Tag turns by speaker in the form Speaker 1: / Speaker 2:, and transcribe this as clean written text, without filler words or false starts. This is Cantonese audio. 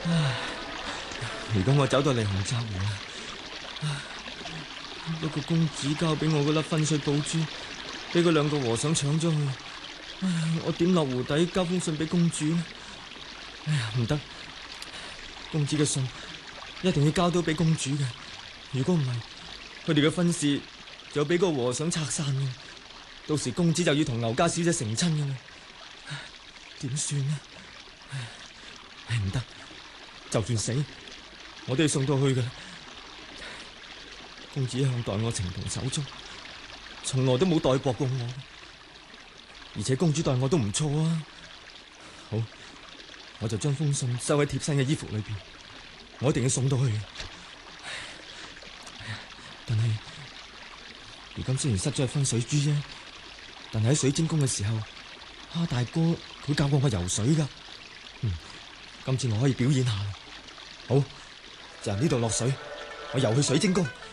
Speaker 1: 如果我走到嚟紅澤湖，不過公子交俾我嗰粒分水寶珠，俾嗰兩個和尚搶咗去，我點落湖底交封信俾公主呢？哎呀，唔得！公子嘅信一定要交到俾公主嘅，如果唔係，佢哋嘅婚事就俾個和尚拆散嘅，到時公子就要同牛家小姐成親嘅啦，點算呢？唉，唔得，就算死，我都要送到去嘅。公子一向待我情同手足，從來都冇待薄過我，而且公主待我都唔錯啊。好，我就將封信收喺貼身嘅衣服裏邊，我一定要送到去。但係如今雖然失咗係分水珠啫，但係喺水晶宮嘅時候，蝦大哥佢教過我游水噶。今次我可以表演下。好，就由呢度落水，我游去水晶宮。